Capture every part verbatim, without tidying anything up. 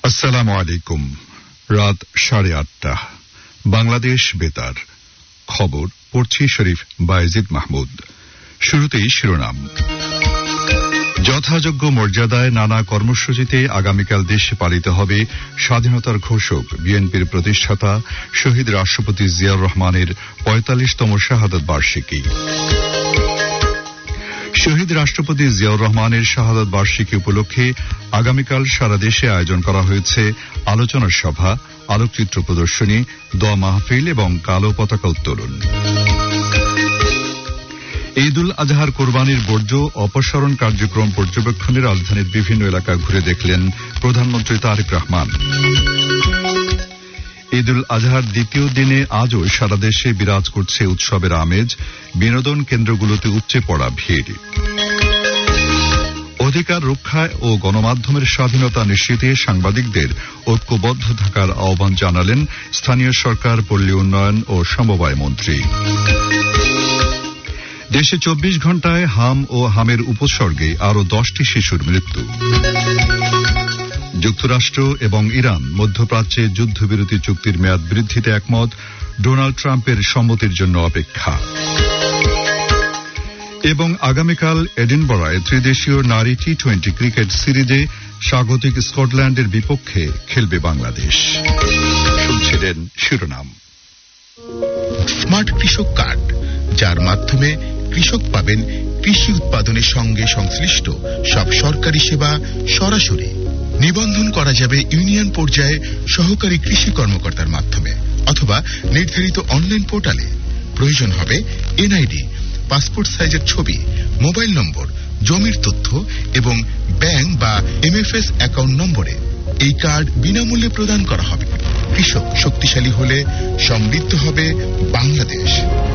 আসসালামু আলাইকুম। রাত সাড়ে আটটা, বাংলাদেশ বেতার খবর পড়ছি শরীফ বায়েজিদ মাহমুদ। শুরুতেই শিরোনাম। যথাযোগ্য মর্যাদায় নানা কর্মসূচিতে আগামীকাল দেশে পালিত হবে স্বাধীনতার ঘোষক বিএনপির প্রতিষ্ঠাতা শহীদ রাষ্ট্রপতি জিয়াউর রহমানের পঁয়তাল্লিশতম শাহাদত বার্ষিকী। শহীদ রাষ্ট্রপতি জিয়াউর রহমানের শাহাদত বার্ষিকী উপলক্ষে আগামীকাল সারা দেশে আয়োজন করা হয়েছে আলোচনা সভা, আলোকচিত্র প্রদর্শনী, দোয়া মাহফিল এবং কালো পতাকা উত্তোলন। ঈদ উল আজহার কোরবানির বর্জ্য অপসারণ কার্যক্রম পর্যবেক্ষণে রাজধানীর বিভিন্ন এলাকা ঘুরে দেখলেন প্রধানমন্ত্রী তারেক রহমান। ঈদ উল আজহার দ্বিতীয় দিনে আজও সারা দেশে বিরাজ করছে উৎসবের আমেজ, বিনোদন কেন্দ্রগুলোতে উপচে পড়া ভিড়। অধিকার রক্ষায় ও গণমাধ্যমের স্বাধীনতা নিশ্চিতে সাংবাদিকদের ঐক্যবদ্ধ থাকার আহ্বান জানালেন স্থানীয় সরকার, পল্লী উন্নয়ন ও সমবায় মন্ত্রী। দেশে চব্বিশ ঘণ্টায় হাম ও হামের উপসর্গে আরও দশটি শিশুর মৃত্যু। যুক্তরাষ্ট্র এবং ইরান মধ্যপ্রাচ্যে যুদ্ধবিরতি চুক্তির মেয়াদ বৃদ্ধিতে একমত, ডোনাল্ড ট্রাম্পের সম্মতির জন্য অপেক্ষা। এবং আগামীকাল এডিনবরায় ত্রিদেশীয় নারী টি টোয়েন্টি ক্রিকেট সিরিজে স্বাগতিক স্কটল্যান্ডের বিপক্ষে খেলবে বাংলাদেশ। শুনছিলেন শিরোনাম। স্মার্ট কৃষক কার্ড, যার মাধ্যমে কৃষক পাবেন কৃষি উৎপাদনের সঙ্গে সংশ্লিষ্ট সব সরকারি সেবা সরাসরি। নিবন্ধন করা যাবে ইউনিয়ন পর্যায়ে সহকারী কৃষি কর্মকর্তার মাধ্যমে অথবা নির্ধারিত অনলাইন পোর্টালে। প্রয়োজন হবে এনআইডি, পাসপোর্ট সাইজের ছবি, মোবাইল নম্বর, জমির তথ্য এবং ব্যাংক বা এমএফএস অ্যাকাউন্ট নম্বরে। এই কার্ড বিনামূল্যে প্রদান করা হবে। কৃষক শক্তিশালী হলে সমৃদ্ধ হবে বাংলাদেশ।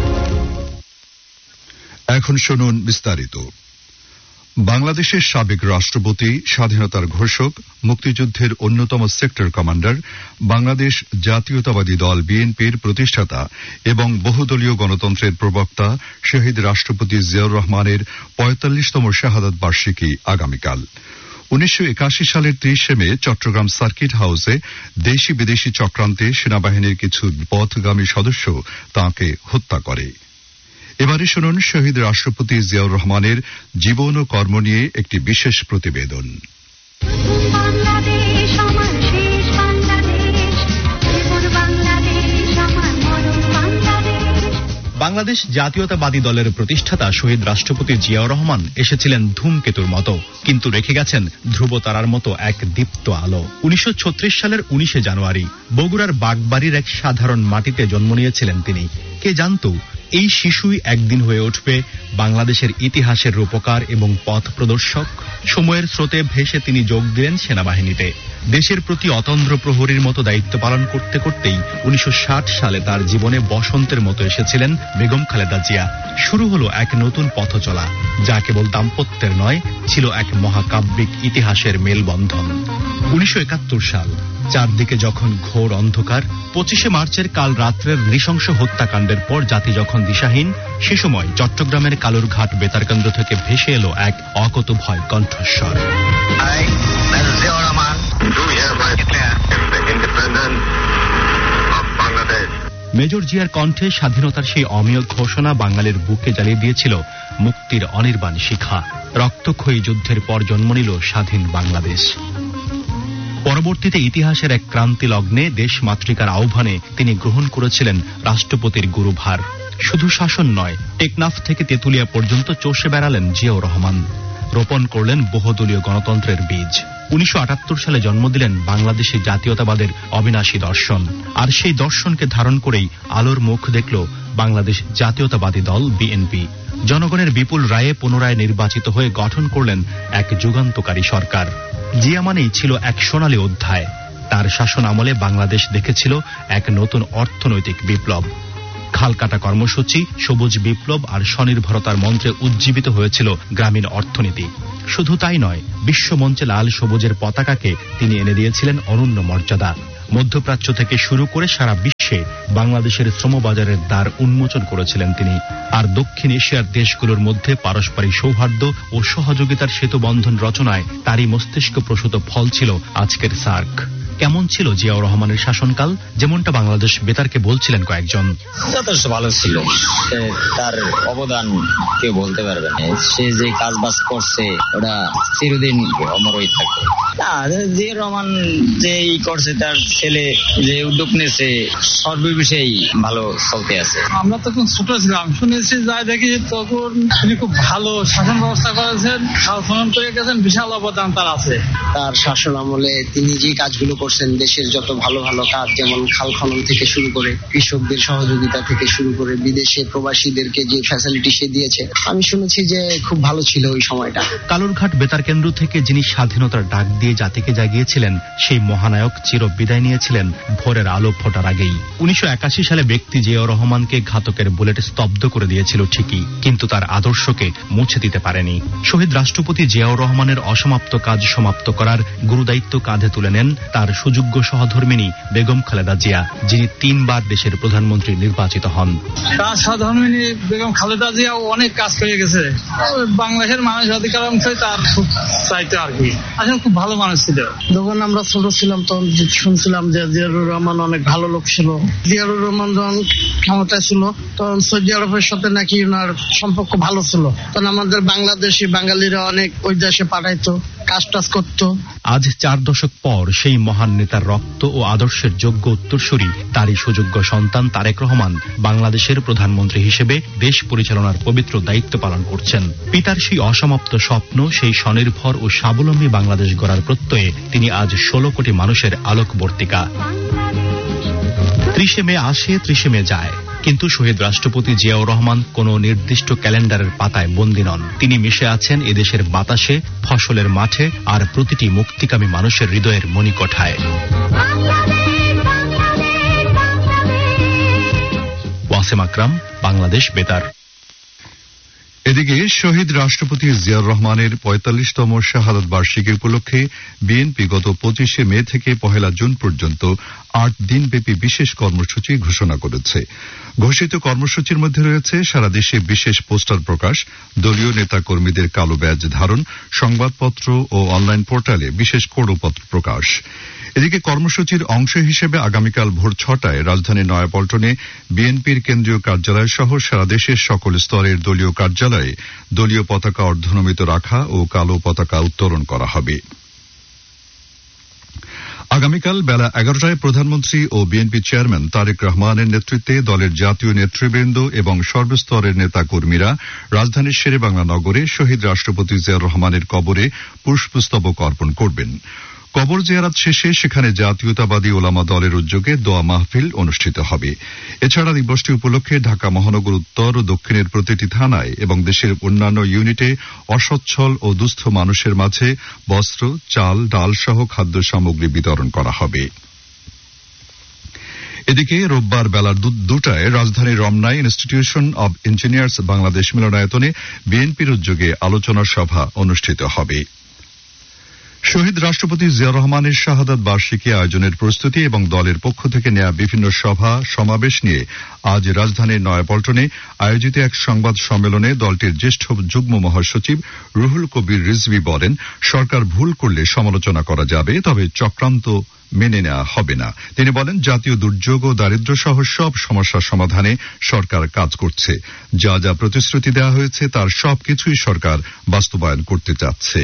এখন শুনুন বিস্তারিত। বাংলাদেশের সাবেক রাষ্ট্রপতি, স্বাধীনতার ঘোষক, মুক্তিযুদ্ধের অন্যতম সেক্টর কমান্ডার, বাংলাদেশ জাতীয়তাবাদী দল বিএনপির প্রতিষ্ঠাতা এবং বহুদলীয় গণতন্ত্রের প্রবক্তা শহীদ রাষ্ট্রপতি জিয়াউর রহমানের পঁয়তাল্লিশতম শাহাদত বার্ষিকী আগামীকাল। উনিশশো একাশি সালের ত্রিশে মে চট্টগ্রাম সার্কিট হাউসে দেশি বিদেশি চক্রান্তে সেনাবাহিনীর কিছু পথগামী সদস্য তাঁকে হত্যা করে। এবারে শুনুন শহীদ রাষ্ট্রপতি জিয়াউর রহমানের জীবন ও কর্ম নিয়ে একটি বিশেষ প্রতিবেদন। বাংলাদেশ জাতীয়তাবাদী দলের প্রতিষ্ঠাতা শহীদ রাষ্ট্রপতি জিয়াউর রহমান এসেছিলেন ধূমকেতুর মতো, কিন্তু রেখে গেছেন ধ্রুবতারার মতো এক দীপ্ত আলো। উনিশশো ছত্রিশ সালের উনিশে জানুয়ারি বগুড়ার বাগবাড়ির এক সাধারণ মাটিতে জন্ম নিয়েছিলেন তিনি। কে জানত এই শিশুই একদিন হয়ে উঠবে বাংলাদেশের ইতিহাসের রূপকার এবং পথ প্রদর্শক। সময়ের স্রোতে ভেসে তিনি যোগ দিলেন সেনাবাহিনীতে। দেশের প্রতি অতন্দ্র প্রহরীর মতো দায়িত্ব পালন করতে করতেই উনিশশো ষাট সালে তার জীবনে বসন্তের মতো এসেছিলেন বেগম খালেদা জিয়া। শুরু হলো এক নতুন পথ চলা, যা কেবল দাম্পত্যের নয়, ছিল এক মহাকাব্যিক ইতিহাসের মেলবন্ধন। উনিশশো একাত্তর সাল, চারদিকে যখন ঘোর অন্ধকার, পঁচিশে মার্চের কাল রাত্রের নৃশংস হত্যাকাণ্ডের পর জাতি যখন দিশাহীন, সে সময় চট্টগ্রামের কালুরঘাট বেতারকেন্দ্র থেকে ভেসে এলো এক অকতভয় কণ্ঠস্বর। মেজর জিয়ার কণ্ঠে স্বাধীনতার সেই অমেয় ঘোষণা বাঙালির বুকে জ্বালিয়ে দিয়েছিল মুক্তির অনির্বাণ শিখা। রক্তক্ষয়ী যুদ্ধের পর জন্ম নিল স্বাধীন বাংলাদেশ। পরবর্তীতে ইতিহাসের এক ক্রান্তি লগ্নে দেশ মাতৃকার আহ্বানে তিনি গ্রহণ করেছিলেন রাষ্ট্রপতির গুরুভার। শুধু শাসন নয়, টেকনাফ থেকে তেঁতুলিয়া পর্যন্ত চষে বেড়ালেন জিয়াউর রহমান। রোপণ করলেন বহুদলীয় গণতন্ত্রের বীজ। উনিশশো আটাত্তর সালে জন্ম দিলেন বাংলাদেশি জাতীয়তাবাদের অবিনাশী দর্শন। আর সেই দর্শনকে ধারণ করেই আলোর মুখ দেখল বাংলাদেশ জাতীয়তাবাদী দল বিএনপি। জনগণের বিপুল রায়ে পুনরায় নির্বাচিত হয়ে গঠন করলেন এক যুগান্তকারী সরকার। জিয়া মানেই ছিল এক সোনালী অধ্যায়। তার শাসন আমলে বাংলাদেশ দেখেছিল এক নতুন অর্থনৈতিক বিপ্লব। খালকাটা কর্মসূচি, সবুজ বিপ্লব আর স্বনির্ভরতার মন্ত্রে উজ্জীবিত হয়েছিল গ্রামীণ অর্থনীতি। শুধু তাই নয়, বিশ্বমঞ্চে লাল সবুজের পতাকাকে তিনি এনে দিয়েছিলেন অনন্য মর্যাদা। মধ্যপ্রাচ্য থেকে শুরু করে সারা বিশ্বে বাংলাদেশের শ্রমবাজারের দ্বার উন্মোচন করেছিলেন তিনি। আর দক্ষিণ এশিয়ার দেশগুলোর মধ্যে পারস্পরিক সৌহার্দ্য ও সহযোগিতার সেতুবন্ধন রচনায় তারই মস্তিষ্ক প্রসূত ফল ছিল আজকের সার্ক। কেমন ছিল জিয়াউর রহমানের শাসনকাল, যেমনটা বাংলাদেশ বেতারকে বলছিলেন কয়েকজন। যথেষ্ট ভালো ছিল, তার অবদান কেউ বলতে পারবে না। সে যে কাজ বাজ করছে ওটা চিরদিন অমরই থাকবে। জিয়াউর রহমান যে করছে, তার ছেলে যে উদ্যোগ নিয়েছে, সর্ববিষয়েই ভালো চলতে আছে। আমরা তখন ছোট ছিলাম, শুনেছি যাই দেখি তখন তিনি খুব ভালো শাসন ব্যবস্থা করেছেন, খাল খনন করে গেছেন, বিশাল অবদান তার আছে। তার শাসন আমলে তিনি যে কাজগুলো করছেন, দেশের যত ভালো ভালো কাজ, যেমন খাল খনন থেকে শুরু করে কৃষকদের সহযোগিতা থেকে শুরু করে বিদেশে প্রবাসীদেরকে যে ফ্যাসিলিটি সে দিয়েছে, আমি শুনেছি যে খুব ভালো ছিল ওই সময়টা। কালুরঘাট বেতার কেন্দ্র থেকে যিনি স্বাধীনতার ডাক দিয়ে জাতিকে জাগিয়েছিলেন, সেই মহানায়ক চির বিদায় নিয়েছিলেন ভোরের আলো ফোটার আগেই। উনিশশো একাশি সালে ব্যক্তি জিয়াউর রহমানকে ঘাতকের বুলেট স্তব্ধ করে দিয়েছিল ঠিকই, কিন্তু তার আদর্শকে মুছে দিতে পারেনি। শহীদ রাষ্ট্রপতি জিয়াউর রহমানের অসমাপ্ত কাজ সমাপ্ত করার গুরুদায়িত্ব কাঁধে তুলে নেন তার সুযোগ্য সহধর্মিণী বেগম খালেদা জিয়া, যিনি তিনবার দেশের প্রধানমন্ত্রী নির্বাচিত হন। তার সহধর্মিণী বেগম খালেদা জিয়া অনেক কাজ করে গেছে, বাংলাদেশের মানুষ অধিকার অংশই তার খুব চাইতো আর কি। আসলে খুব ভালো মানুষ ছিল। যখন আমরা ছোট ছিলাম তখন শুনছিলাম যে জিয়াউর রহমান অনেক ভালো লোক ছিল। জিয়াউর রহমান যখন ক্ষমতায় ছিল তখন সৌদি আরবের সাথে নাকি ওনার সম্পর্ক ভালো ছিল, তখন আমাদের বাংলাদেশি বাঙালিরা অনেক ওই দেশে পাঠাইতো, কাজ টাজ করতো। আজ চার দশক পর সেই মহান নেতার রক্ত ও আদর্শের যোগ্য উত্তরসূরি তারই সুযোগ্য সন্তান তারেক রহমান বাংলাদেশের প্রধানমন্ত্রী হিসেবে দেশ পরিচালনার পবিত্র দায়িত্ব পালন করছেন। পিতার সেই অসমাপ্ত স্বপ্ন, সেই স্বনির্ভর ও স্বাবলম্বী বাংলাদেশ গড়ার প্রত্যয়ে তিনি আজ ষোলো কোটি মানুষের আলোকবর্তিকা। ত্রিশে মে আসে, ত্রিশে মে যায়, কিন্তু শহীদ রাষ্ট্রপতি জিয়াউর রহমান কোন নির্দিষ্ট ক্যালেন্ডারের পাতায় বন্দী নন। তিনি মিশে আছেন এদেশের বাতাসে, ফসলের মাঠে আর প্রতিটি মুক্তিকামী মানুষের হৃদয়ের মণিকোঠায়। ওয়াসিম আকরাম, বাংলাদেশ বেতার। এদিকে শহীদ রাষ্ট্রপতি জিয়াউর রহমানের পঁয়তাল্লিশতম শাহাদত বার্ষিকী উপলক্ষে বিএনপি গত পঁচিশে মে থেকে পহেলা জুন পর্যন্ত আট দিনব্যাপী বিশেষ কর্মসূচি ঘোষণা করেছে। ঘোষিত কর্মসূচির মধ্যে রয়েছে সারা দেশে বিশেষ পোস্টার প্রকাশ, দলীয় নেতা কর্মীদের কালো ব্যাজ ধারণ, সংবাদপত্র ও অনলাইন পোর্টালে বিশেষ কোডপত্র প্রকাশ। এদিকে কর্মসূচির অংশ হিসেবে আগামীকাল ভোর ছটায় রাজধানীর নয়াপল্টনে বিএনপির কেন্দ্রীয় কার্যালয় সহ সারা দেশের সকল স্তরের দলীয় কার্যালয়ে দলীয় পতাকা অর্ধনমিত রাখা ও কালো পতাকা উত্তোলন করা হবে। আগামীকাল বেলা এগারোটায় প্রধানমন্ত্রী ও বিএনপি চেয়ারম্যান তারেক রহমানের নেতৃত্বে দলের জাতীয় নেতৃবৃন্দ এবং সর্বস্তরের নেতা কর্মীরা রাজধানীর শেরেবাংলা নগরে শহীদ রাষ্ট্রপতি জিয়াউর রহমানের কবরে পুষ্পস্তবক অর্পণ করবেন। কবর জিয়ারত শেষে সেখানে জাতীয়তাবাদী ওলামা দলের উদ্যোগে দোয়া মাহফিল অনুষ্ঠিত হবে। এছাড়া দিবসটি উপলক্ষে ঢাকা মহানগর উত্তর ও দক্ষিণের প্রতিটি থানায় এবং দেশের অন্যান্য ইউনিটে অসচ্ছল ও দুস্থ মানুষের মাঝে বস্ত্র, চাল, ডাল সহ খাদ্য সামগ্রী বিতরণ করা হবে। এদিকে রোববার বেলা দুটায় রাজধানীর রমনায় ইনস্টিটিউশন অব ইঞ্জিনিয়ার্স বাংলাদেশ মিলনায়তনে বিএনপির উদ্যোগে আলোচনা সভা অনুষ্ঠিত হবে। শহীদ রাষ্ট্রপতি জিয়াউর রহমানের শাহাদাত বার্ষিকী আয়োজনের প্রস্তুতি এবং দলের পক্ষ থেকে নেয়া বিভিন্ন সভা সমাবেশ নিয়ে আজ রাজধানীর নয়াপল্টনে আয়োজিত এক সংবাদ সম্মেলনে দলটির জ্যেষ্ঠ যুগ্ম মহাসচিব রুহুল কবির রিজভী বলেন, সরকার ভুল করলে সমালোচনা করা যাবে, তবে চক্রান্ত মেনে নেওয়া হবে না। তিনি বলেন, জাতীয় দুর্যোগ ও দারিদ্র সহ সব সমস্যার সমাধানে সরকার কাজ করছে। যা যা প্রতিশ্রুতি দেওয়া হয়েছে তার সবকিছুই সরকার বাস্তবায়ন করতে চাচ্ছে।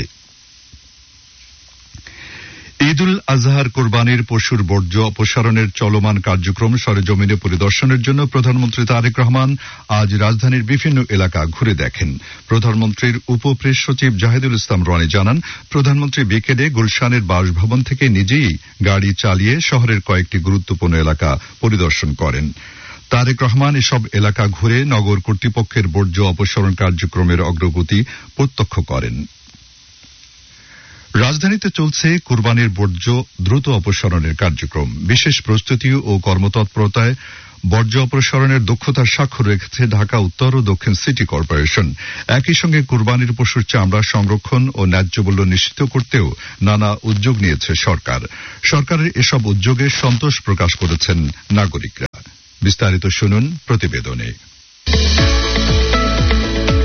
ঈদ উল আজহার কোরবানির পশুর বর্জ্য অপসারণের চলমান কার্যক্রম সরেজমিনে পরিদর্শনের জন্য প্রধানমন্ত্রী তারেক রহমান আজ রাজধানীর বিভিন্ন এলাকা ঘুরে দেখেন। প্রধানমন্ত্রীর উপ প্রেস সচিব জাহিদুল ইসলাম রনি জানান, প্রধানমন্ত্রী বিকেলে গুলশানের বাসভবন থেকে নিজেই গাড়ি চালিয়ে শহরের কয়েকটি গুরুত্বপূর্ণ এলাকা পরিদর্শন করেন। তারেক রহমান এসব এলাকা ঘুরে নগর কর্তৃপক্ষের বর্জ্য অপসারণ কার্যক্রমের অগ্রগতি প্রত্যক্ষ করেন। রাজধানীতে চলছে কুরবানির বর্জ্য দ্রুত অপসারণের কার্যক্রম। বিশেষ প্রস্তুতি ও কর্মতৎপরতায় বর্জ্য অপসারণের দক্ষতার স্বাক্ষর রেখেছে ঢাকা উত্তর ও দক্ষিণ সিটি কর্পোরেশন। একই সঙ্গে কুরবানির পশুর চামড়া সংরক্ষণ ও ন্যায্য মূল্য নিশ্চিত করতেও নানা উদ্যোগ নিয়েছে সরকার। সরকারের এসব উদ্যোগে সন্তোষ প্রকাশ করেছেন নাগরিকরা। বিস্তারিত শুনুন প্রতিবেদনে।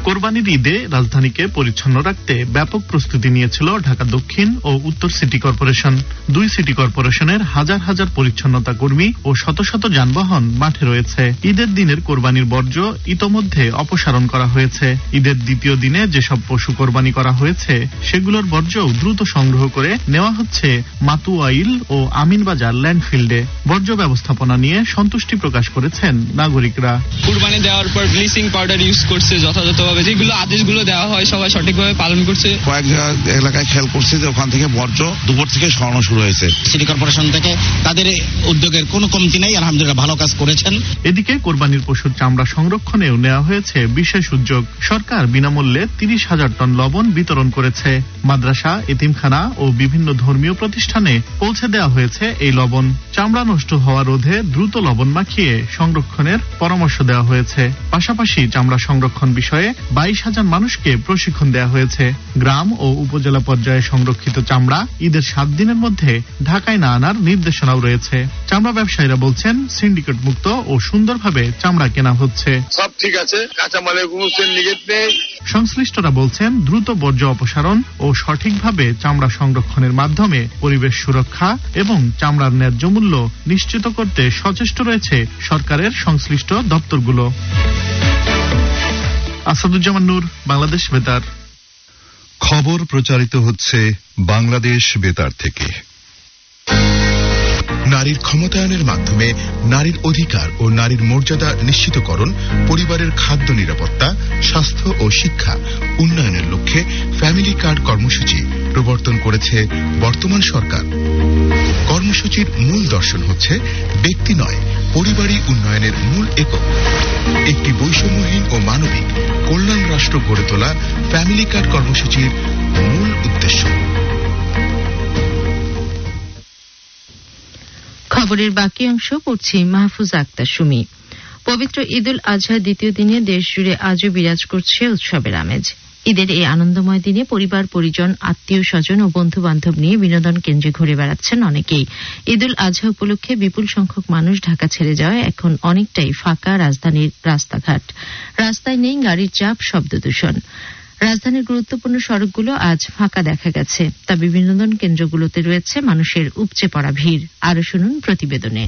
কোরবানির ঈদে রাজধানীকে পরিচ্ছন্ন রাখতে ব্যাপক প্রস্তুতি নিয়েছিল ঢাকা দক্ষিণ ও উত্তর সিটি কর্পোরেশন। দুই সিটি কর্পোরেশনের হাজার হাজার পরিচ্ছন্নতা কর্মী ও শত শত যানবাহন মাঠে রয়েছে। ঈদের দিনের কোরবানির বর্জ্য ইতোমধ্যে অপসারণ করা হয়েছে। ঈদের দ্বিতীয় দিনে যেসব পশু কোরবানি করা হয়েছে সেগুলোর বর্জ্যও দ্রুত সংগ্রহ করে নেওয়া হচ্ছে মাতুয়াইল ও আমিনবাজার ল্যান্ডফিল্ডে। বর্জ্য ব্যবস্থাপনা নিয়ে সন্তুষ্টি প্রকাশ করেছেন নাগরিকরা। কুরবানি দেওয়ার পর ব্লিচিং পাউডার ইউজ করছে যথাযথভাবে, যেগুলো আদেশগুলো দেওয়া হয় সবাই সঠিকভাবে পালন করছে। কয়েক এলাকায় খেয়াল করছে যে ওখান থেকে বর্জ্য দুপুর থেকে সরানো শুরু হয়েছে। সিটি কর্পোরেশন থেকে তাদের উদ্যোগের কোনো কমতি নেই, আলহামদুলিল্লাহ ভালো কাজ করেছেন। এদিকে কোরবানির পশুর চামড়া সংরক্ষণেও নেওয়া হয়েছে বিশেষ উদ্যোগ। সরকার বিনামূল্যে তিরিশ হাজার টন লবণ বিতরণ করেছে। মাদ্রাসা, এতিমখানা ও বিভিন্ন ধর্মীয় প্রতিষ্ঠানে পৌঁছে দেওয়া হয়েছে এই লবণ। চামড়া নষ্ট হওয়া রোধে দ্রুত লবণ মাখিয়ে সংরক্ষণের পরামর্শ দেওয়া হয়েছে। পাশাপাশি চামড়া সংরক্ষণ বিষয়ে বাইশ হাজার মানুষকে প্রশিক্ষণ দেওয়া হয়েছে। গ্রাম ও উপজেলা পর্যায়ে সংরক্ষিত চামড়া ঈদের সাত দিনের মধ্যে ঢাকায় না আনার নির্দেশনাও রয়েছে। চামড়া ব্যবসায়ীরা বলছেন সিন্ডিকেট মুক্ত ও সুন্দরভাবে চামড়া কেনা হচ্ছে। সব ঠিক আছে, কাঁচামালের কোনো সিন্ডিকেট নেই। সংশ্লিষ্টরা বলছেন দ্রুত বর্জ্য অপসারণ ও সঠিকভাবে চামড়া সংরক্ষণের মাধ্যমে পরিবেশ সুরক্ষা এবং চামড়ার ন্যায্য মূল্য নিশ্চিত করতে সচেষ্ট রয়েছে সরকারের সংশ্লিষ্ট দপ্তরগুলো। আসাদুজ্জামান নূর, বাংলাদেশ বেতার। খবর প্রচারিত হচ্ছে বাংলাদেশ বেতার থেকে। নারীর ক্ষমতায়নের মাধ্যমে নারীর অধিকার ও নারীর মর্যাদা নিশ্চিতকরণ, পরিবারের খাদ্য নিরাপত্তা, স্বাস্থ্য ও শিক্ষা উন্নয়নের লক্ষ্যে ফ্যামিলি কার্ড কর্মসূচি প্রবর্তন করেছে বর্তমান সরকার। কর্মসূচির মূল দর্শন হচ্ছে ব্যক্তি নয়, পরিবারই উন্নয়নের মূল একক। একটি বৈষম্যহীন ও মানবিক কল্যাণ রাষ্ট্র গড়ে তোলা ফ্যামিলি কার্ড কর্মসূচির মূল উদ্দেশ্য। খবরের বাকি অংশ পড়ছি মাহফুজ আক্তার সুমি। পবিত্র ঈদুল আজহার দ্বিতীয় দিনে দেশ জুড়ে আজও বিরাজ করছে উৎসবের আমেজ। ঈদের এই আনন্দময় দিনে পরিবার পরিজন, আত্মীয় স্বজন ও বন্ধু বান্ধব নিয়ে বিনোদন কেন্দ্রে ঘুরে বেড়াচ্ছেন অনেকেই। ঈদুল আজহা উপলক্ষে বিপুল সংখ্যক মানুষ ঢাকা ছেড়ে যাওয়ায় এখন অনেকটাই ফাঁকা রাজধানীর রাস্তাঘাট। রাস্তায় নেই গাড়ির চাপ, শব্দ দূষণ। রাজধানীর গুরুত্বপূর্ণ সড়কগুলো আজ ফাঁকা দেখা গেছে। তবে বিনোদন কেন্দ্রগুলোতে রয়েছে মানুষের উপচে পড়া ভিড়। আরো শুনুন প্রতিবেদনে।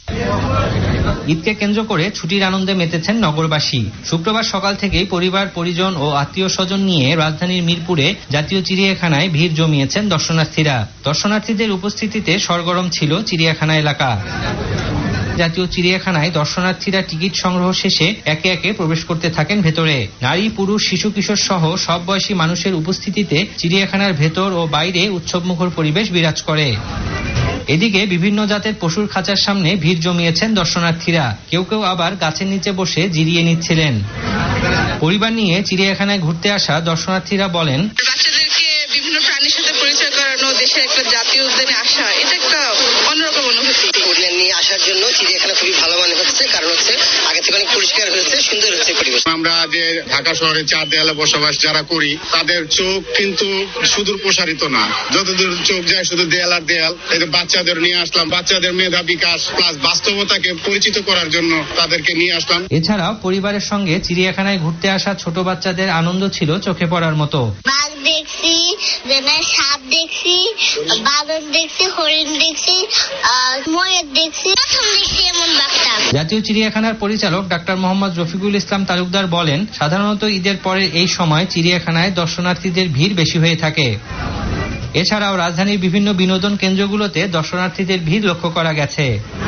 ঈদকে কেন্দ্র করে ছুটির আনন্দে মেতেছেন নগরবাসী। শুক্রবার সকাল থেকেই পরিবার পরিজন ও আত্মীয় স্বজন নিয়ে রাজধানীর মিরপুরে জাতীয় চিড়িয়াখানায় ভিড় জমিয়েছেন দর্শনার্থীরা। দর্শনার্থীদের উপস্থিতিতে সরগরম ছিল চিড়িয়াখানা এলাকা। জাতীয় চিড়িয়াখানায় দর্শনার্থীরা টিকিট সংগ্রহ শেষে একে একে প্রবেশ করতে থাকেন ভেতরে। নারী, পুরুষ, শিশু কিশোর সহ সব বয়সী মানুষের উপস্থিতিতে চিড়িয়াখানার ভেতর ও বাইরে উৎসবমুখর পরিবেশ বিরাজ করে। এদিকে বিভিন্ন জাতের পশুর খাঁচার সামনে ভিড় জমিয়েছেন দর্শনার্থীরা। কেউ কেউ আবার গাছের নিচে বসে জিরিয়ে নিচ্ছিলেন। পরিবার নিয়ে চিড়িয়াখানায় ঘুরতে আসা দর্শনার্থীরা বলেন, বাচ্চাদেরকে বিভিন্ন প্রাণীর সাথে পরিচয় করানো, দেশের একটা জাতীয় উদ্যানে আসা, এটা একটা অন্যরকম অনুভূতি। পরিবার নিয়ে আসার জন্য চিড়িয়াখানা খুবই ভালো মনে হচ্ছে, কারণ হচ্ছে আগে থেকে অনেক পরিষ্কার হয়েছে, সুন্দর হচ্ছে পরিবেশ। আমরা যে ঢাকা শহরে চার দেয়ালে বসবাস যারা করি, তাদের চোখ কিন্তু সুদূর প্রসারিত না, যতদূর চোখ যায় শুধু দেয়াল আর দেয়াল। বাচ্চাদের নিয়ে আসলাম, বাচ্চাদের মেধা বিকাশ প্লাস বাস্তবতাকে পরিচিত করার জন্য তাদেরকে নিয়ে আসলাম। এছাড়াও পরিবারের সঙ্গে চিড়িয়াখানায় ঘুরতে আসা ছোট বাচ্চাদের আনন্দ ছিল চোখে পড়ার মতো। বাঘ দেখছি, সাপ দেখছি, বাদর দেখছি, হরিণ দেখছি, ময়ূর দেখছি, প্রথম দেখছি এমন বাঘটা। জাতীয় চিড়িয়াখানার পরিচালক ডাক্তার মোহাম্মদ রফিকুল ইসলাম তালুকদার বলেন, সাধারণত ঈদের পরের এই সময় চিড়িয়াখানায় দর্শনার্থীদের ভিড় বেশি হয়ে থাকে। এছাড়াও রাজধানীর বিভিন্ন বিনোদন কেন্দ্রগুলোতে দর্শনার্থীদের ভিড় লক্ষ্য করা গেছে।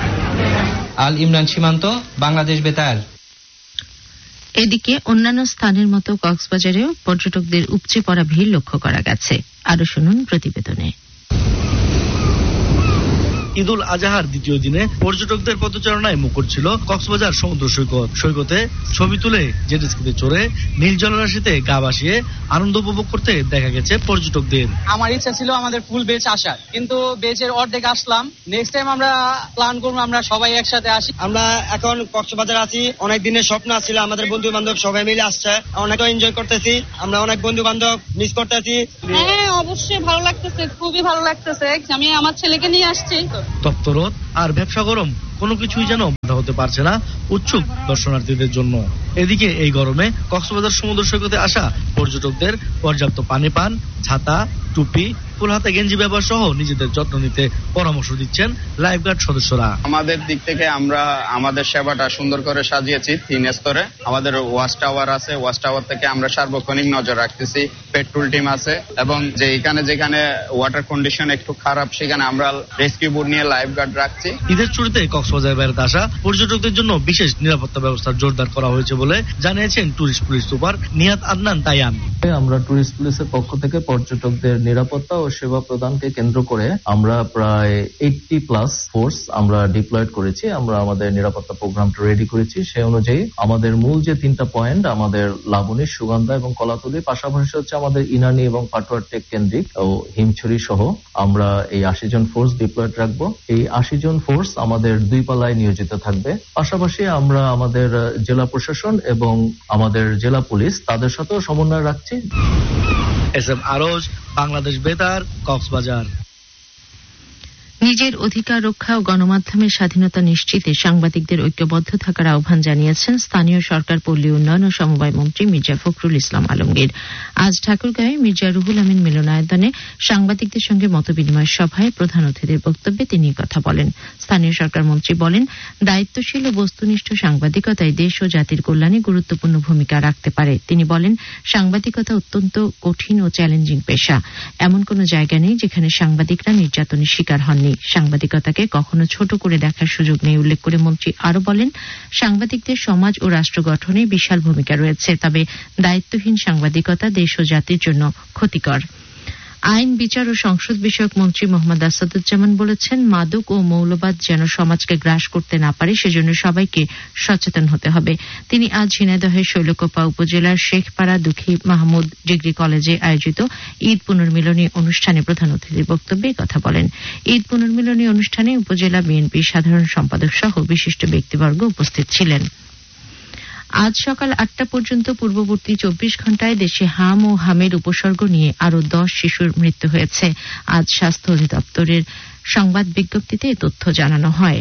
আল ইমরান সীমান্ত, বাংলাদেশ বেতার। এদিকে অন্যান্য স্থানের মতো কক্সবাজারেও পর্যটকদের উপচে পড়া ভিড় লক্ষ্য করা গেছে। আরো শুনুন প্রতিবেদনে। ঈদুল আজহার দ্বিতীয় দিনে পর্যটকদের পদচারণায় মুখর ছিল কক্সবাজার সমুদ্র সৈকত। সৈকতে ছবি তুলে জেটস্কিতে চড়ে নীল জলরাশিতে গা ভাসিয়ে আনন্দ উপভোগ করতে দেখা গেছে পর্যটকদের। আমার ইচ্ছা ছিল আমাদের ফুল বেচ আসার, কিন্তু বেচের অর্ধেক আসলাম। নেক্সট টাইম আমরা প্ল্যান করবো আমরা সবাই একসাথে আসি। আমরা এখন কক্সবাজার আছি, অনেক দিনের স্বপ্ন ছিল আমাদের বন্ধু বান্ধব সবাই মিলে আসছে, অনেক এনজয় করতেছি। আমরা অনেক বন্ধু বান্ধব মিস করতেছি। হ্যাঁ অবশ্যই ভালো লাগতেছে, খুবই ভালো লাগতেছে। আমি আমার ছেলেকে নিয়ে আসছি। তপ্তরোদ আর ব্যবসা গরম কোনো কিছুই যেন বাধা হতে পারছে না উৎসুক দর্শনার্থীদের জন্য। এদিকে এই গরমে কক্সবাজার সমুদ্র সৈকতে আসা পর্যটকদের পর্যাপ্ত পানি পান, ছাতা, টুপি, ফুল হাতে গেঞ্জি ব্যবহার সহ নিজেদের যত্ন নিতে পরামর্শ দিচ্ছেন লাইফগার্ড সদস্যরা। আমাদের দিক থেকে আমরা আমাদের সেবাটা সুন্দর করে সাজিয়েছি তিন স্তরে। আমাদের ওয়াচ টাওয়ার আছে, ওয়াচ টাওয়ার থেকে আমরা সার্বক্ষণিক নজর রাখতেছি। পেট্রোল টিম আছে এবং যে এখানে যেখানে ওয়াটার কন্ডিশন একটু খারাপ সেখানে আমরা রেস্কিউ বোট নিয়ে লাইফগার্ড রাখছি। ঈদের ছুটিতে কক্সবাজার বেড়াতে আসা পর্যটকদের জন্য বিশেষ নিরাপত্তা ব্যবস্থা জোরদার করা হয়েছে বলে জানিয়েছেন টুরিস্ট পুলিশ সুপার নিয়াত আদনান তাইয়ান। আমরা টুরিস্ট পুলিশের পক্ষ থেকে পর্যটকদের নিরাপত্তা ও সেবা প্রদানকে কেন্দ্র করে আমরা প্রায় এইটটি প্লাস ফোর্স আমরা ডিপ্লয়েড করেছি। আমরা আমাদের নিরাপত্তা প্রোগ্রামটা রেডি করেছি। সেই অনুযায়ী আমাদের মূল যে তিনটা পয়েন্ট, আমাদের লাবণী, সুগন্ধা এবং কলাতলী, পাশাপাশি হচ্ছে আমাদের ইনানি এবং পাটোয়ার টেক কেন্দ্রিক ও হিমছড়ি সহ আমরা এই আশি জন ফোর্স ডিপ্লয়েড রাখবো। এই আশি জন ফোর্স আমাদের দুই পালায় নিয়োজিত থাকবে। পাশাপাশি আমরা আমাদের জেলা প্রশাসন এবং আমাদের জেলা পুলিশ তাদের সাথেও সমন্বয় রাখছি। এস এম আরজ, বাংলাদেশ বেতার, কক্সবাজার। নিজের অধিকার রক্ষা ও গণমাধ্যমের স্বাধীনতা নিশ্চিতে সাংবাদিকদের ঐক্যবদ্ধ থাকার আহ্বান জানিয়েছেন স্থানীয় সরকার, পল্লী উন্নয়ন ও সমবায় মন্ত্রী মির্জা ফখরুল ইসলাম আলমগীর। আজ ঠাকুরগাঁওয়ে মির্জা রুহুল আমিন মিলনায়তনে সাংবাদিকদের সঙ্গে মতবিনিময় সভায় প্রধান অতিথির বক্তব্যে তিনি কথা বলেন। স্থানীয় সরকার মন্ত্রী বলেন, দায়িত্বশীল ও বস্তুনিষ্ঠ সাংবাদিকতায় দেশ ও জাতির কল্যাণে গুরুত্বপূর্ণ ভূমিকা রাখতে পারে। তিনি বলেন, সাংবাদিকতা অত্যন্ত কঠিন ও চ্যালেঞ্জিং পেশা। এমন কোন জায়গা নেই যেখানে সাংবাদিকরা নির্যাতনের শিকার হননি। সাংবাদিকতাকে কখনো ছোট করে দেখার সুযোগ নেই উল্লেখ করে মন্ত্রী আরো বলেন, সাংবাদিকদের সমাজ ও রাষ্ট্র গঠনে বিশাল ভূমিকা রয়েছে, তবে দায়িত্বহীন সাংবাদিকতা দেশ ও জাতির জন্য ক্ষতিকর। আইন, বিচার ও সংসদ বিষয়ক মন্ত্রী মোহাম্মদ আসাদুজ্জামান বলেছেন, মাদক ও মৌলবাদ যেন সমাজকে গ্রাস করতে না পারে সেজন্য সবাইকে সচেতন হতে হবে। তিনি আজ ঝিনাইদহের শৈলকুপা উপজেলার শেখপাড়া দুঃখী মাহমুদ ডিগ্রি কলেজে আয়োজিত ঈদ পুনর্মিলনী অনুষ্ঠানে প্রধান অতিথির বক্তব্যে কথা বলেন। ঈদ পুনর্মিলনী অনুষ্ঠানে উপজেলা বিএনপির সাধারণ সম্পাদক সহ বিশিষ্ট ব্যক্তিবর্গ উপস্থিত ছিলেন। আজ সকাল আটটা পর্যন্ত পূর্ববর্তী চব্বিশ ঘন্টায় দেশে হাম ও হামের উপসর্গ নিয়ে আরো দশ শিশুর মৃত্যু হয়েছে। আজ স্বাস্থ্য অধিদপ্তরের সংবাদ বিজ্ঞপ্তিতে এ তথ্য জানানো হয়।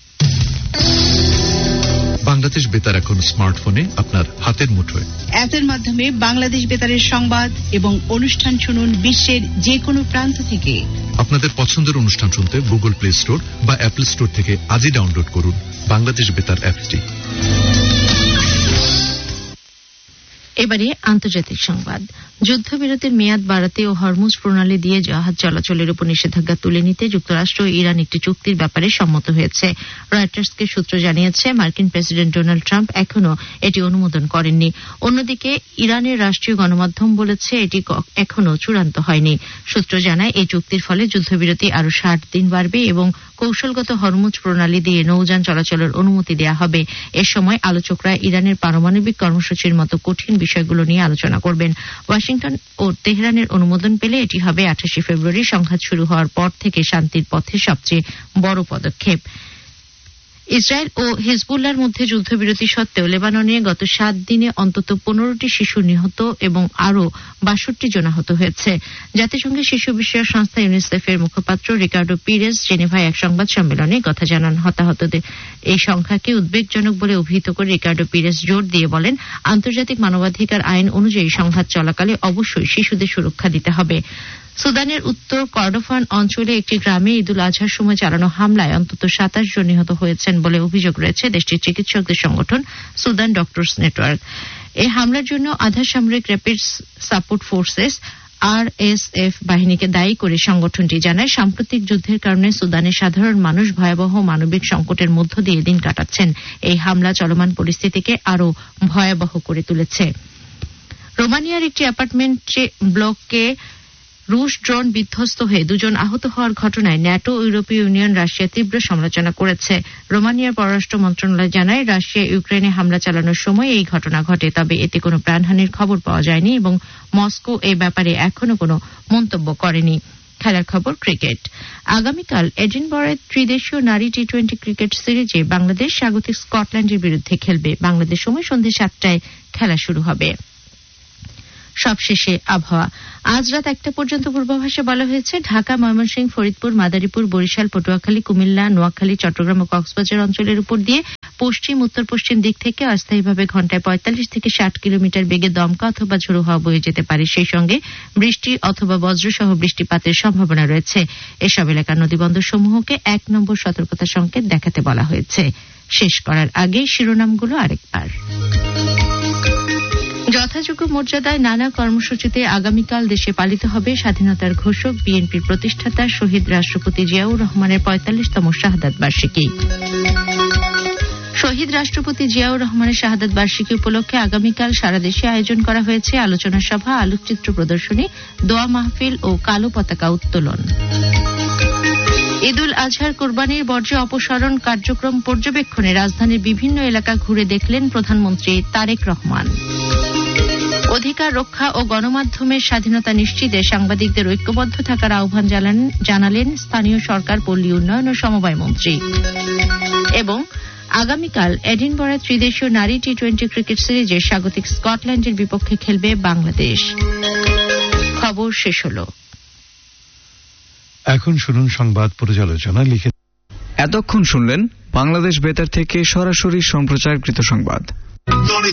বাংলাদেশ বেতার এখন স্মার্টফোনে আপনার হাতের মুঠোয়। অ্যাপের মাধ্যমে বাংলাদেশ বেতারের সংবাদ এবং অনুষ্ঠান শুনুন বিশ্বের যে কোনো প্রান্ত থেকে। আপনাদের পছন্দের অনুষ্ঠান শুনতে গুগল প্লে স্টোর বা অ্যাপল স্টোর থেকে আজই ডাউনলোড করুন বাংলাদেশ বেতার অ্যাপটি। এবারে আন্তর্জাতিক সংবাদ। যুদ্ধবিরতির মেয়াদ বাড়াতে ও হরমুজ প্রণালী দিয়ে জাহাজ চলাচলের উপর নিষেধাজ্ঞা তুলে নিতে যুক্তরাষ্ট্র ও ইরান একটি চুক্তির ব্যাপারে সম্মত হয়েছে। রয়টার্সকে সূত্র জানিয়েছে, মার্কিন প্রেসিডেন্ট ডোনাল্ড ট্রাম্প এখনও এটি অনুমোদন করেননি। অন্যদিকে ইরানের রাষ্ট্রীয় গণমাধ্যম বলেছে এটি এখনও চূড়ান্ত হয়নি। সূত্র জানায়, এই চুক্তির ফলে যুদ্ধবিরতি আরো ষাট দিন বাড়বে এবং কৌশলগত হরমুজ প্রণালী দিয়ে নৌযান চলাচলের অনুমতি দেওয়া হবে। এ সময় আলোচকরা ইরানের পারমাণবিক কর্মসূচির মতো কঠিন বিষয়গুলো নিয়ে আলোচনা করবেন। ওয়াশিংটন ও তেহরানের অনুমোদন পেলে এটি হবে আঠাশে ফেব্রুয়ারি সংঘাত শুরু হওয়ার পর থেকে শান্তির পথে সবচেয়ে বড় পদক্ষেপ। ইসরায়েল ও হিজবুল্লাহর মধ্যে যুদ্ধবিরতি সত্ত্বেও লেবাননে গত সাত দিনে অন্তত পনেরোটি শিশু নিহত এবং আরও বাষট্টি জন আহত হয়েছে। জাতিসংঘের শিশু বিষয়ক সংস্থা ইউনিসেফের মুখপাত্র রিকার্ডো পিরেস জেনেভায় এক সংবাদ সম্মেলনে কথা জানান। হতাহতদের এই সংখ্যাকে উদ্বেগজনক বলে অভিহিত করে রিকার্ডো পিরেস জোর দিয়ে বলেন, আন্তর্জাতিক মানবাধিকার আইন অনুযায়ী সংঘাত চলাকালে অবশ্যই শিশুদের সুরক্ষা দিতে হবে। সুদানের উত্তর কর্ডোফান অঞ্চলে একটি গ্রামে ঈদুল আজহার সময় চালানো হামলায় অন্তত সাতাশ জন নিহত হয়েছেন বলে অভিযোগ রয়েছে দেশটির চিকিৎসকদের সংগঠন সুদান ডক্টরস নেটওয়ার্ক। এই হামলার জন্য আধা সামরিক র্যাপিড সাপোর্ট ফোর্সেস আর এস এফ বাহিনীকে দায়ী করে সংগঠনটি জানায়, সাম্প্রতিক যুদ্ধের কারণে সুদানের সাধারণ মানুষ ভয়াবহ মানবিক সংকটের মধ্য দিয়ে দিন কাটাচ্ছেন। এই হামলা চলমান পরিস্থিতিকে আরও ভয়াবহ করে তুলেছে। রোমানিয়ার একটি অ্যাপার্টমেন্ট ব্লকে রুশ ড্রোন বিধ্বস্ত হয়ে দুজন আহত হওয়ার ঘটনায় ন্যাটো ও ইউরোপীয় ইউনিয়ন রাশিয়া তীব্র সমালোচনা করেছে। রোমানিয়ার পররাষ্ট্র মন্ত্রণালয় জানায়, রাশিয়া ইউক্রেনে হামলা চালানোর সময় এই ঘটনা ঘটে, তবে এতে কোনো প্রাণহানির খবর পাওয়া যায়নি এবং মস্কো এ ব্যাপারে এখনো কোনো মন্তব্য করেনি। খেলার খবর, ক্রিকেট। আগামীকাল এডিনবরায় ত্রিদেশীয় নারী টি টোয়েন্টি ক্রিকেট সিরিজে বাংলাদেশ স্বাগতিক স্কটল্যান্ডের বিরুদ্ধে খেলবে। বাংলাদেশ সময় সন্ধ্যে সাতটায় খেলা শুরু হবে। সবশেষে আবহাওয়া। আজ রাত একটা পর্যন্ত পূর্বাভাসে বলা হয়েছে ঢাকা, ময়মনসিংহ, ফরিদপুর, মাদারীপুর, বরিশাল, পটুয়াখালী, কুমিল্লা, নোয়াখালী, চট্টগ্রাম ও কক্সবাজার অঞ্চলের উপর দিয়ে পশ্চিম উত্তর পশ্চিম দিক থেকে অস্থায়ীভাবে ঘন্টায় পঁয়তাল্লিশ থেকে ষাট কিলোমিটার বেগে দমকা অথবা ঝোড়ো হাওয়া বয়ে যেতে পারে। সেই সঙ্গে বৃষ্টি অথবা বজ্রসহ বৃষ্টিপাতের সম্ভাবনা রয়েছে। এসব এলাকার নদীবন্দর সমূহকে এক নম্বর সতর্কতা সংকেত দেখাতে বলা হয়েছে। শেষ করার আগে শিরোনামগুলো আরেকবার। যথাযোগ্য মর্যাদায় নানা কর্মসূচিতে আগামীকাল দেশে পালিত হবে স্বাধীনতার ঘোষক বিএনপির প্রতিষ্ঠাতা শহীদ রাষ্ট্রপতি জিয়াউর রহমানের পঁয়তাল্লিশতম শাহাদাত বার্ষিকী। শহীদ রাষ্ট্রপতি জিয়াউর রহমানের শাহাদাত বার্ষিকী উপলক্ষে আগামীকাল সারা দেশে আয়োজন করা হয়েছে আলোচনা সভা, আলোকচিত্র প্রদর্শনী, দোয়া মাহফিল ও কালো পতাকা উত্তোলন। ঈদুল আজহার কোরবানির বর্জ্য অপসারণ কার্যক্রম পর্যবেক্ষণে রাজধানীর বিভিন্ন এলাকা ঘুরে দেখলেন প্রধানমন্ত্রী তারেক রহমান। অধিকার রক্ষা ও গণমাধ্যমের স্বাধীনতা নিশ্চিতে সাংবাদিকদের ঐক্যবদ্ধ থাকার আহ্বান জানালেন স্থানীয় সরকার, পল্লী উন্নয়ন ও সমবায় মন্ত্রী। এবং আগামীকাল এডিনবরায় ত্রিদেশীয় নারী টি টোয়েন্টি ক্রিকেট সিরিজে স্বাগতিক স্কটল্যান্ডের বিপক্ষে খেলবে বাংলাদেশ। খবর শেষ হল। এখন শুনুন সংবাদ পর্যালোচনা। লিখে এতক্ষণ শুনলেন বাংলাদেশ বেতার থেকে সরাসরি সম্প্রচারকৃত সংবাদ।